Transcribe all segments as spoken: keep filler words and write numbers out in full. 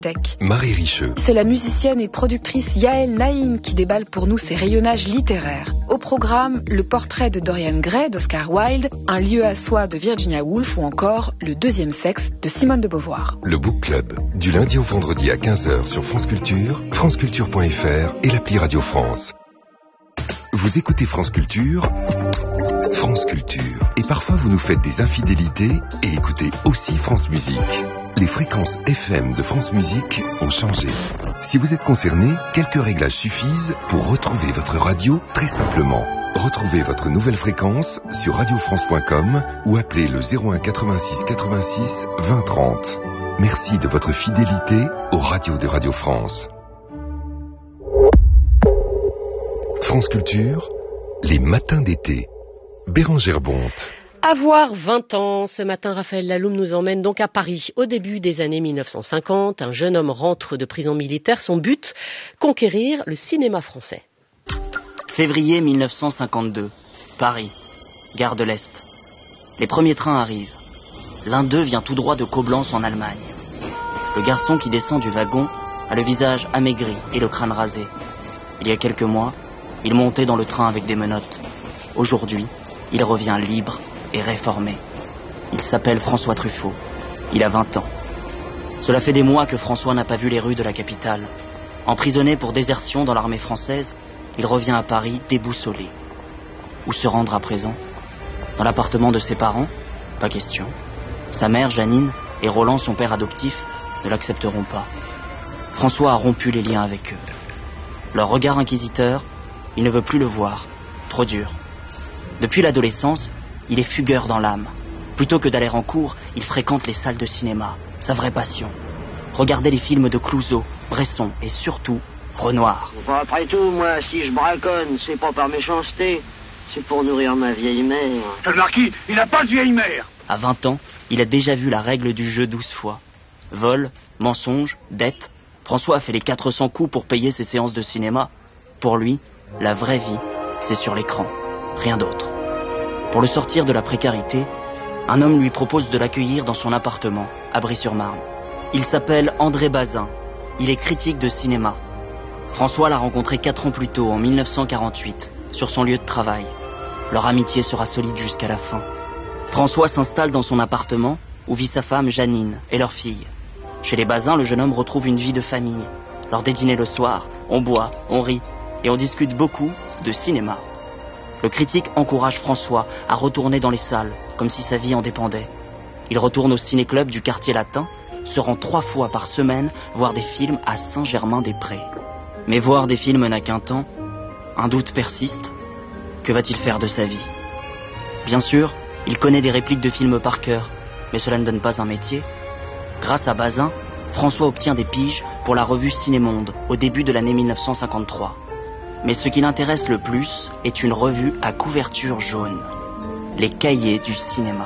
Tech. Marie Richeux. C'est la musicienne et productrice Yael Naïm qui déballe pour nous ses rayonnages littéraires. Au programme, le portrait de Dorian Gray d'Oscar Wilde, Un lieu à soi de Virginia Woolf ou encore Le deuxième sexe de Simone de Beauvoir. Le Book Club, du lundi au vendredi à quinze heures sur France Culture, franceculture point f r et l'appli Radio France. Vous écoutez France Culture, France Culture. Et parfois vous nous faites des infidélités et écoutez aussi France Musique. Les fréquences F M de France Musique ont changé. Si vous êtes concerné, quelques réglages suffisent pour retrouver votre radio très simplement. Retrouvez votre nouvelle fréquence sur radio france point com ou appelez le zéro un quatre-vingt-six quatre-vingt-six vingt trente. Merci de votre fidélité aux radios de Radio France. France Culture, les matins d'été. Bérangère Bonte. Avoir vingt ans, ce matin, Raphaël Laloum nous emmène donc à Paris. Au début des années mille neuf cent cinquante, un jeune homme rentre de prison militaire. Son but, conquérir le cinéma français. Février mille neuf cent cinquante-deux, Paris, gare de l'Est. Les premiers trains arrivent. L'un d'eux vient tout droit de Coblence en Allemagne. Le garçon qui descend du wagon a le visage amaigri et le crâne rasé. Il y a quelques mois, il montait dans le train avec des menottes. Aujourd'hui, il revient libre et réformé. Il s'appelle François Truffaut. Il a vingt ans. Cela fait des mois que François n'a pas vu les rues de la capitale. Emprisonné pour désertion dans l'armée française, il revient à Paris déboussolé. Où se rendre à présent? Dans l'appartement de ses parents? Pas question. Sa mère, Janine, et Roland, son père adoptif, ne l'accepteront pas. François a rompu les liens avec eux. Leur regard inquisiteur, il ne veut plus le voir. Trop dur. Depuis l'adolescence, il est fugueur dans l'âme. Plutôt que d'aller en cours, il fréquente les salles de cinéma. Sa vraie passion. Regarder les films de Clouzot, Bresson et surtout Renoir. Bon, après tout, moi, si je braconne, c'est pas par méchanceté. C'est pour nourrir ma vieille mère. Le marquis, il n'a pas de vieille mère. À vingt ans, il a déjà vu la règle du jeu douze fois. Vol, mensonge, dette. François a fait les quatre cents coups pour payer ses séances de cinéma. Pour lui, la vraie vie, c'est sur l'écran. Rien d'autre. Pour le sortir de la précarité, un homme lui propose de l'accueillir dans son appartement, à Brie-sur-Marne. Il s'appelle André Bazin. Il est critique de cinéma. François l'a rencontré quatre ans plus tôt, en mille neuf cent quarante-huit, sur son lieu de travail. Leur amitié sera solide jusqu'à la fin. François s'installe dans son appartement, où vit sa femme Janine et leur fille. Chez les Bazin, le jeune homme retrouve une vie de famille. Lors des dîners le soir, on boit, on rit, et on discute beaucoup de cinéma. Le critique encourage François à retourner dans les salles, comme si sa vie en dépendait. Il retourne au ciné-club du quartier latin, se rend trois fois par semaine voir des films à Saint-Germain-des-Prés. Mais voir des films n'a qu'un temps, un doute persiste. Que va-t-il faire de sa vie? Bien sûr, il connaît des répliques de films par cœur, mais cela ne donne pas un métier. Grâce à Bazin, François obtient des piges pour la revue Cinémonde au début de l'année mille neuf cent cinquante-trois. Mais ce qui l'intéresse le plus est une revue à couverture jaune, les Cahiers du cinéma.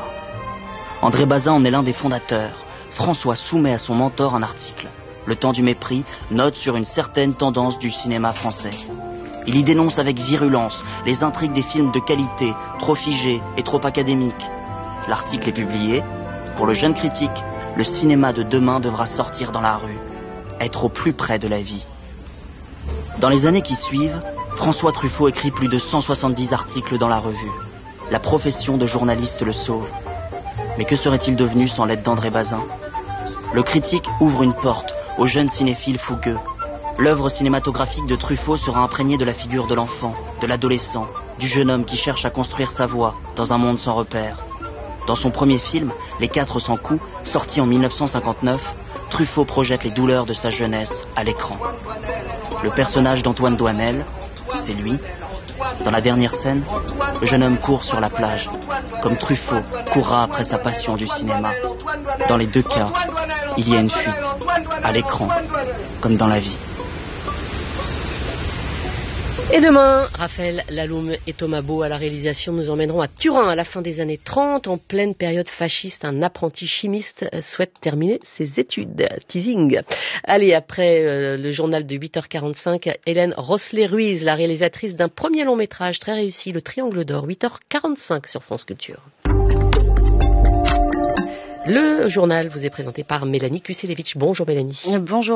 André Bazin en est l'un des fondateurs. François soumet à son mentor un article. Le Temps du mépris note sur une certaine tendance du cinéma français. Il y dénonce avec virulence les intrigues des films de qualité, trop figés et trop académiques. L'article est publié. Pour le jeune critique, le cinéma de demain devra sortir dans la rue, être au plus près de la vie. Dans les années qui suivent, François Truffaut écrit plus de cent soixante-dix articles dans la revue. La profession de journaliste le sauve. Mais que serait-il devenu sans l'aide d'André Bazin? Le critique ouvre une porte aux jeunes cinéphiles fougueux. L'œuvre cinématographique de Truffaut sera imprégnée de la figure de l'enfant, de l'adolescent, du jeune homme qui cherche à construire sa voie dans un monde sans repères. Dans son premier film, Les quatre cents coups, sorti en mille neuf cent cinquante-neuf, Truffaut projette les douleurs de sa jeunesse à l'écran. Le personnage d'Antoine Doinel, c'est lui. Dans la dernière scène, le jeune homme court sur la plage, comme Truffaut courra après sa passion du cinéma. Dans les deux cas, il y a une fuite, à l'écran, comme dans la vie. Et demain, Raphaël Laloum et Thomas Beau à la réalisation nous emmèneront à Turin à la fin des années trente, en pleine période fasciste. Un apprenti chimiste souhaite terminer ses études. Teasing. Allez, après euh, le journal de huit heures quarante-cinq, Hélène Rosselet-Ruiz, la réalisatrice d'un premier long métrage très réussi, Le Triangle d'Or, huit heures quarante-cinq sur France Culture. Le journal vous est présenté par Mélanie Kuselevich. Bonjour Mélanie. Bonjour.